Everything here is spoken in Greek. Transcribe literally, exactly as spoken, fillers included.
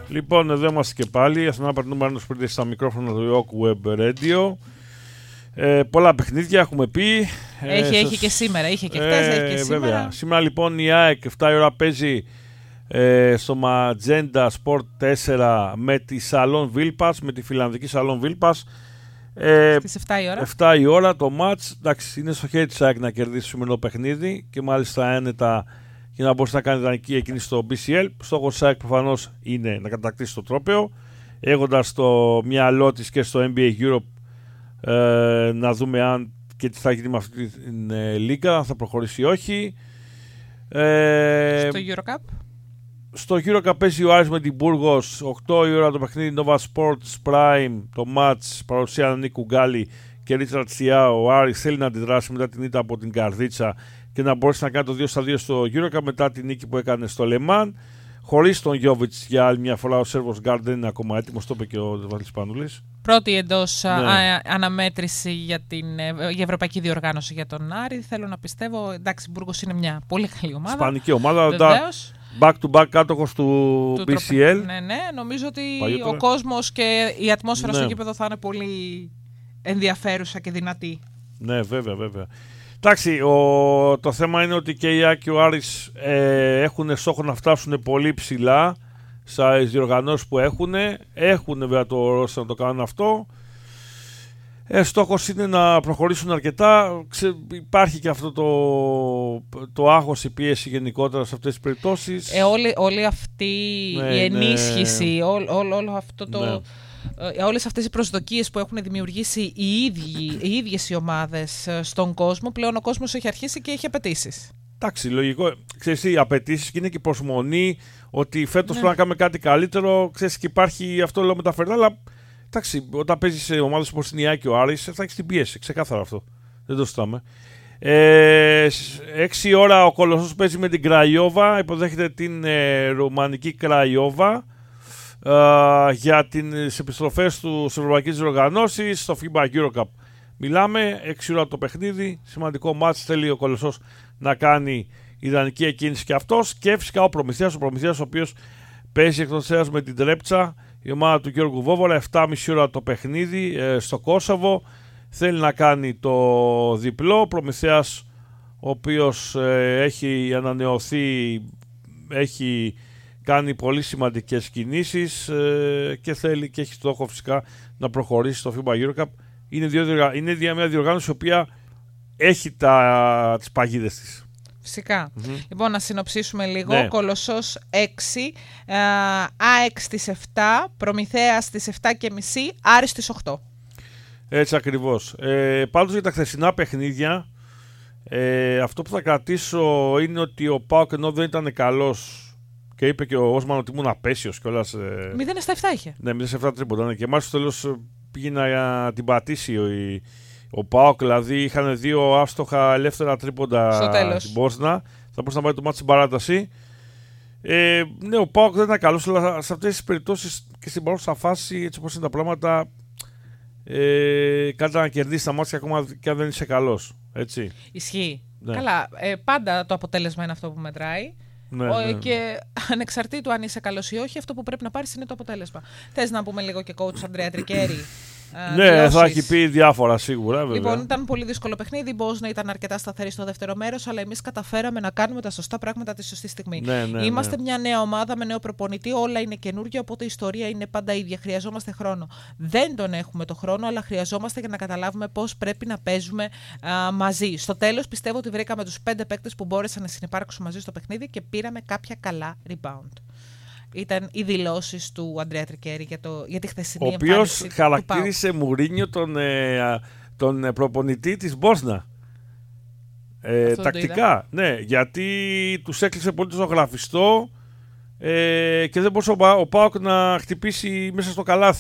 Λοιπόν, εδώ είμαστε και πάλι. Ας να περνούμε πάνω σπίτι στα μικρόφωνα του Rock Web Radio. Ε, πολλά παιχνίδια έχουμε πει. Έχει, ε, έχει σας... και σήμερα, είχε και χτες, ε, έχει και σήμερα. Βέβαια. Σήμερα λοιπόν η ΑΕΚ εφτά η ώρα παίζει ε, στο Magenta Sport τέσσερα με τη Salon Vilpas, με τη φιλανδική Salon Vilpas. Ε, Στις εφτά η ώρα. εφτά η ώρα το match. Εντάξει, είναι στο χέρι της ΑΕΚ να κερδίσει το σημερινό παιχνίδι και μάλιστα ένετα για να μπορέσει να κάνει δανεική εκείνη στο μπι σι ελ. Στόχος της ΑΕΚ προφανώς είναι να κατακτήσει το τρόπαιο, έχοντας στο μυαλό της και στο N B A Europe ε, να δούμε αν και τι θα γίνει με αυτή την ε, λίγα, αν θα προχωρήσει ή όχι. Ε, στο EuroCup. Στο EuroCup παίζει ο Άρης με την Burgos, οκτώ η ώρα το παιχνίδι, Nova Sports Prime, το match, παρουσία Νίκου Γκάλη και Ρίτσαρτ Σιά. Ο Άρης θέλει να αντιδράσει μετά την ήττα από την Καρδίτσα και να μπορέσει να κάνει το δύο στα δύο στο EuroCup μετά την νίκη που έκανε στο Λεμάν. Χωρίς τον Γιόβιτς για άλλη μια φορά, ο Σέρβος Γκάρντ δεν είναι ακόμα έτοιμος, το είπε και ο Βασίλης Πανούλης. Πρώτη εντός ναι. α, αναμέτρηση για την για ευρωπαϊκή διοργάνωση για τον Άρη. Θέλω να πιστεύω, εντάξει, η Μπούργος είναι μια πολύ καλή ομάδα. Ισπανική ομάδα, βεβαίως. Back to back κάτοχος του, του μπι σι ελ. Ναι, ναι, νομίζω ότι Παλιότερα. ο κόσμος και η ατμόσφαιρα ναι. στο γήπεδο θα είναι πολύ ενδιαφέρουσα και δυνατή. Ναι, βέβαια, βέβαια. Εντάξει, ο, το θέμα είναι ότι και η ΑΕΚ και ο Άρης ε, έχουν στόχο να φτάσουν πολύ ψηλά στις διοργανώσεις που έχουν. Έχουν βέβαια το ρόστερ να το κάνουν αυτό. Ε, στόχος είναι να προχωρήσουν αρκετά. Ξε, υπάρχει και αυτό το, το άγχος, η πίεση γενικότερα σε αυτές τις περιπτώσεις. Ε, όλη, όλη αυτή ναι, η ενίσχυση, ναι. όλο, όλο, όλο αυτό το... Ναι. Όλες αυτές οι προσδοκίες που έχουν δημιουργήσει οι, ίδιοι, οι ίδιες οι ομάδες στον κόσμο, πλέον ο κόσμος έχει αρχίσει και έχει απαιτήσεις. Εντάξει, λογικό. Ξέρεις τι, οι απαιτήσεις και είναι και η προσμονή ότι φέτος ναι. πρέπει να κάνουμε κάτι καλύτερο. Ξέρεις, και υπάρχει αυτό λέω μεταφερθά, αλλά εντάξει, όταν παίζεις σε ομάδες όπως είναι η ΑΕΚ και ο Άρης, θα έχεις την πίεση. Ξεκάθαρα αυτό. Δεν το συζητάμε. Ε, έξι ώρα ο Κολοσσός παίζει με την Κραϊόβα, υποδέχεται την ε, ρουμανική Κραϊόβα. Uh, για τις επιστροφές του στις ευρωπαϊκές διοργανώσεις στο φίμπα EuroCup μιλάμε. Έξι ώρα το παιχνίδι, σημαντικό μάτς, θέλει ο Κολοσσός να κάνει ιδανική εκκίνηση και αυτός, και φυσικά ο Προμηθέας ο Προμηθέας ο οποίος παίζει εκτός έδρας με την Τρέπτσα, η ομάδα του Γιώργου Βόβορα. Εφτά και μισή ώρα το παιχνίδι ε, στο Κόσοβο, θέλει να κάνει το διπλό. Προμηθέας ο οποίος ε, έχει ανανεωθεί, έχει κάνει πολύ σημαντικές κινήσεις ε, και θέλει και έχει στόχο φυσικά να προχωρήσει στο φίμπα EuroCup. Είναι, δύο, είναι μια διοργάνωση η οποία έχει τα, τις παγίδες της. Φυσικά. Mm-hmm. Λοιπόν, να συνοψίσουμε λίγο. Ναι. Κολοσσός έξι, ΑΕΚ στις εφτά, Προμηθέας στις εφτά και μισή, Άρης στις οκτώ. Έτσι ακριβώς. Ε, πάντως για τα χθεσινά παιχνίδια, ε, αυτό που θα κρατήσω είναι ότι ο ΠΑΟΚ ενώ δεν ήταν καλός, και είπε και ο Όσμαν ότι ήμουν απέσιος κιόλας. Ε... μηδέν στα εφτά είχε. Ναι, μηδέν στα εφτά τρίποντα. Ναι. Και μάλιστα στο τέλος πήγε να την πατήσει ο, ο ΠΑΟΚ. Δηλαδή είχαν δύο άστοχα ελεύθερα τρίποντα στην Μπόσνα. Θα μπορούσε να πάει το μάτι στην παράταση. Ε, ναι, ο ΠΑΟΚ δεν ήταν καλός, αλλά σε αυτές τις περιπτώσεις και στην παρούσα φάση, έτσι όπως είναι τα πράγματα, ε, κάτι να κερδίσει τα μάτια ακόμα και αν δεν είσαι καλός. Έτσι. Ισχύει. Ναι. Καλά. Ε, πάντα το αποτέλεσμα είναι αυτό που μετράει. Ναι, Ο, ναι, ναι. Και ανεξαρτήτου αν είσαι καλός ή όχι, αυτό που πρέπει να πάρεις είναι το αποτέλεσμα. Θες να πούμε λίγο και coach Αντρέα Τρικέρη? Ναι, δηλώσεις. Θα έχει πει διάφορα σίγουρα. Βέβαια. Λοιπόν, ήταν πολύ δύσκολο παιχνίδι. Η Μπόσνα ήταν αρκετά σταθερή στο δεύτερο μέρος, αλλά εμείς καταφέραμε να κάνουμε τα σωστά πράγματα τη σωστή στιγμή. Ναι, ναι, Είμαστε ναι. μια νέα ομάδα με νέο προπονητή, όλα είναι καινούργια, οπότε η ιστορία είναι πάντα ίδια. Χρειαζόμαστε χρόνο. Δεν τον έχουμε το χρόνο, αλλά χρειαζόμαστε για να καταλάβουμε πώς πρέπει να παίζουμε α, μαζί. Στο τέλος, πιστεύω ότι βρήκαμε τους πέντε παίκτες που μπόρεσαν να συνυπάρξουν μαζί στο παιχνίδι και πήραμε κάποια καλά rebound. Ήταν οι δηλώσεις του Αντρέα Τρικέρη για, το, για τη χθεσινή εμφάνιση. Ο οποίος χαρακτήρισε Μουρίνιο τον, ε, τον προπονητή της Μπόσνα. Ε, τακτικά. Ναι, γιατί τους έκλεισε πολύ το ζωγραφιστό ε, και δεν μπορούσε ο, ο ΠΑΟΚ να χτυπήσει μέσα στο καλάθι.